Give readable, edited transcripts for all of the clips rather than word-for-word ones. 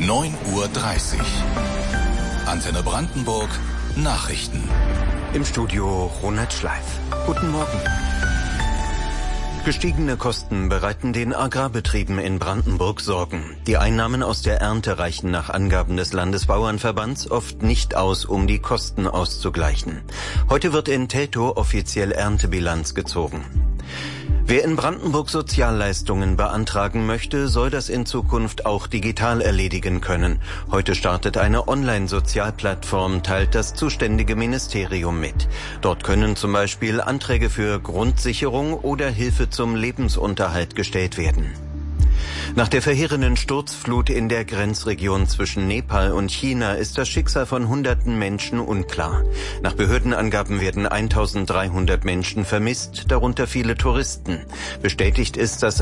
9:30 Uhr. Antenne Brandenburg Nachrichten. Im Studio Ronald Schleif. Guten Morgen. Gestiegene Kosten bereiten den Agrarbetrieben in Brandenburg Sorgen. Die Einnahmen aus der Ernte reichen nach Angaben des Landesbauernverbands oft nicht aus, um die Kosten auszugleichen. Heute wird in Teltow offiziell Erntebilanz gezogen. Wer in Brandenburg Sozialleistungen beantragen möchte, soll das in Zukunft auch digital erledigen können. Heute startet eine Online-Sozialplattform, teilt das zuständige Ministerium mit. Dort können zum Beispiel Anträge für Grundsicherung oder Hilfe zum Lebensunterhalt gestellt werden. Nach der verheerenden Sturzflut in der Grenzregion zwischen Nepal und China ist das Schicksal von hunderten Menschen unklar. Nach Behördenangaben werden 1300 Menschen vermisst, darunter viele Touristen. Bestätigt ist, dass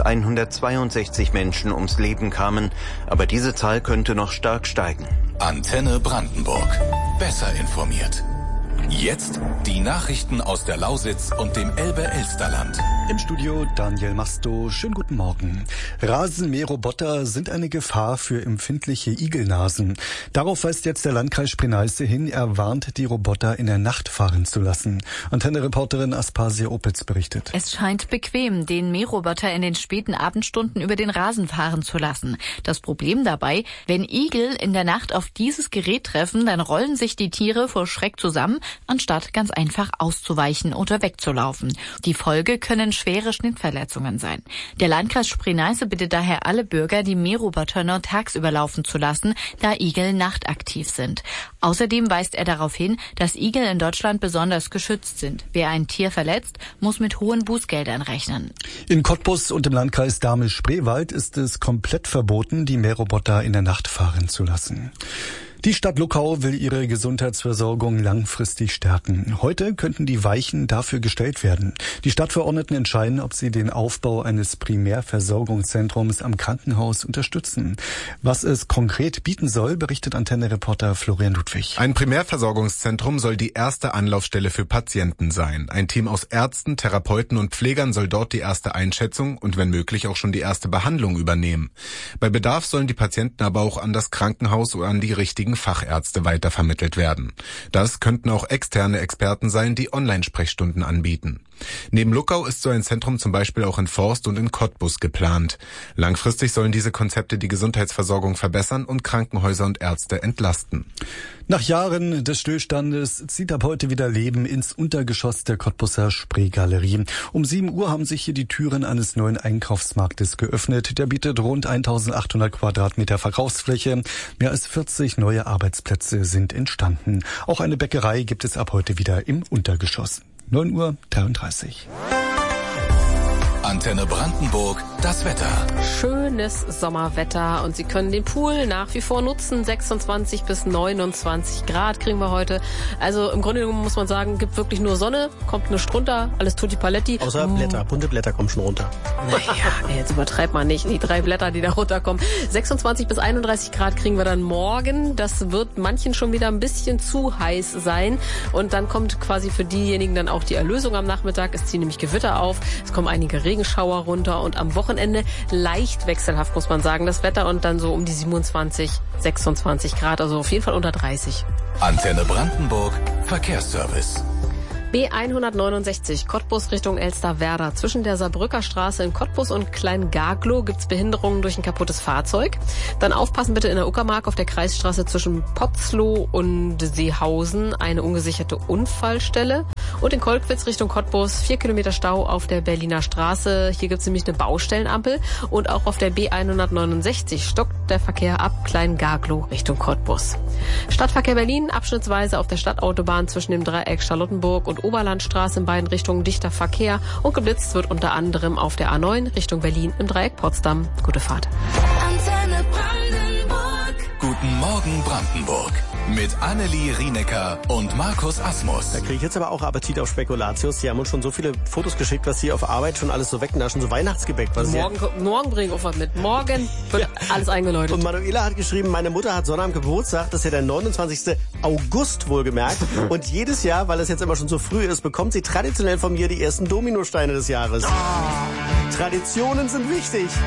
162 Menschen ums Leben kamen, aber diese Zahl könnte noch stark steigen. Antenne Brandenburg. Besser informiert. Jetzt die Nachrichten aus der Lausitz und dem Elbe-Elsterland. Im Studio Daniel Masto. Schönen guten Morgen. Rasenmäherroboter sind eine Gefahr für empfindliche Igelnasen. Darauf weist jetzt der Landkreis Spree-Neiße hin. Er warnt, die Roboter in der Nacht fahren zu lassen. Antenne-Reporterin Aspasia Opitz berichtet. Es scheint bequem, den Mähroboter in den späten Abendstunden über den Rasen fahren zu lassen. Das Problem dabei, wenn Igel in der Nacht auf dieses Gerät treffen, dann rollen sich die Tiere vor Schreck zusammen, anstatt ganz einfach auszuweichen oder wegzulaufen. Die Folge können schwere Schnittverletzungen sein. Der Landkreis Spree-Neiße bittet daher alle Bürger, die Mähroboter nur tagsüber laufen zu lassen, da Igel nachtaktiv sind. Außerdem weist er darauf hin, dass Igel in Deutschland besonders geschützt sind. Wer ein Tier verletzt, muss mit hohen Bußgeldern rechnen. In Cottbus und im Landkreis Dahme-Spreewald ist es komplett verboten, die Mähroboter in der Nacht fahren zu lassen. Die Stadt Luckau will ihre Gesundheitsversorgung langfristig stärken. Heute könnten die Weichen dafür gestellt werden. Die Stadtverordneten entscheiden, ob sie den Aufbau eines Primärversorgungszentrums am Krankenhaus unterstützen. Was es konkret bieten soll, berichtet Antenne-Reporter Florian Ludwig. Ein Primärversorgungszentrum soll die erste Anlaufstelle für Patienten sein. Ein Team aus Ärzten, Therapeuten und Pflegern soll dort die erste Einschätzung und wenn möglich auch schon die erste Behandlung übernehmen. Bei Bedarf sollen die Patienten aber auch an das Krankenhaus oder an die richtigen Fachärzte weitervermittelt werden. Das könnten auch externe Experten sein, die Online-Sprechstunden anbieten. Neben Luckau ist so ein Zentrum zum Beispiel auch in Forst und in Cottbus geplant. Langfristig sollen diese Konzepte die Gesundheitsversorgung verbessern und Krankenhäuser und Ärzte entlasten. Nach Jahren des Stillstandes zieht ab heute wieder Leben ins Untergeschoss der Cottbuser Spree-Galerie. Um 7 Uhr haben sich hier die Türen eines neuen Einkaufsmarktes geöffnet. Der bietet rund 1800 Quadratmeter Verkaufsfläche. Mehr als 40 neue Arbeitsplätze sind entstanden. Auch eine Bäckerei gibt es ab heute wieder im Untergeschoss. 9:33 Uhr. Antenne Brandenburg, das Wetter. Schönes Sommerwetter und Sie können den Pool nach wie vor nutzen. 26 bis 29 Grad kriegen wir heute. Also im Grunde genommen muss man sagen, gibt wirklich nur Sonne, kommt nichts runter, alles tutti paletti. Außer Blätter, bunte Blätter kommen schon runter. Naja, jetzt übertreibt man nicht, die 3 Blätter, die da runterkommen. 26 bis 31 Grad kriegen wir dann morgen. Das wird manchen schon wieder ein bisschen zu heiß sein. Und dann kommt quasi für diejenigen dann auch die Erlösung am Nachmittag. Es ziehen nämlich Gewitter auf, es kommen einige Regenschauer runter und am Wochenende leicht wechselhaft, muss man sagen, das Wetter und dann so um die 27, 26 Grad, also auf jeden Fall unter 30. Antenne Brandenburg, Verkehrsservice. B169 Cottbus Richtung Elsterwerda. Zwischen der Saarbrücker Straße in Cottbus und Klein-Gaglow gibt's Behinderungen durch ein kaputtes Fahrzeug. Dann aufpassen bitte in der Uckermark auf der Kreisstraße zwischen Potzlow und Seehausen. Eine ungesicherte Unfallstelle. Und in Kolkwitz Richtung Cottbus 4 Kilometer Stau auf der Berliner Straße. Hier gibt's nämlich eine Baustellenampel. Und auch auf der B169 stockt der Verkehr ab Klein-Gaglow Richtung Cottbus. Stadtverkehr Berlin abschnittsweise auf der Stadtautobahn zwischen dem Dreieck Charlottenburg und Oberlandstraße in beiden Richtungen dichter Verkehr und geblitzt wird unter anderem auf der A9 Richtung Berlin im Dreieck Potsdam. Gute Fahrt. Antenne Brandenburg. Guten Morgen Brandenburg. Mit Annelie Rienecker und Markus Asmus. Da kriege ich jetzt aber auch Appetit auf Spekulatius. Sie haben uns schon so viele Fotos geschickt, was Sie auf Arbeit schon alles so wegnaschen, so Weihnachtsgebäck. Morgen bringe ich auch was mit. Morgen wird alles eingeläutet. Und Manuela hat geschrieben, meine Mutter hat Sonne am Geburtstag, das ist ja der 29. August wohlgemerkt. Und jedes Jahr, weil es jetzt immer schon so früh ist, bekommt sie traditionell von mir die ersten Dominosteine des Jahres. Traditionen sind wichtig.